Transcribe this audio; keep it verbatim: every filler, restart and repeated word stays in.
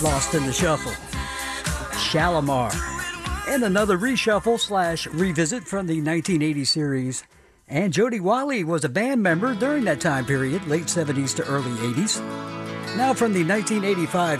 Lost in the Shuffle. Shalimar. And another reshuffle slash revisit from the nineteen eighty series. And Jody Watley was a band member during that time period, late seventies to early eighties. Now from the nineteen eighty-five